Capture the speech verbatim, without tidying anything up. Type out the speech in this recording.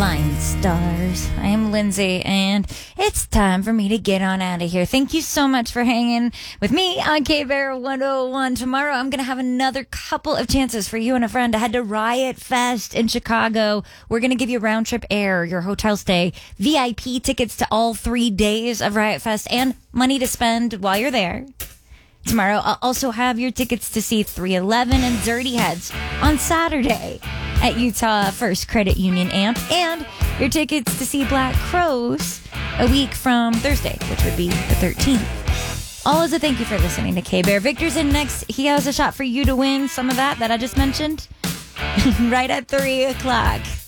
Line Stars. I am Lindsay, and it's time for me to get on out of here. Thank you so much for hanging with me on K-Bear one oh one. Tomorrow, I'm going to have another couple of chances for you and a friend to head to Riot Fest in Chicago. We're going to give you round trip air, your hotel stay, V I P tickets to all three days of Riot Fest, and money to spend while you're there. Tomorrow, I'll also have your tickets to see three eleven and Dirty Heads on Saturday at Utah First Credit Union Amp, and your tickets to see Black Crows a week from Thursday, which would be the thirteenth. All as a thank you for listening to K-Bear. Victor's in next. He has a shot for you to win some of that that I just mentioned right at three o'clock.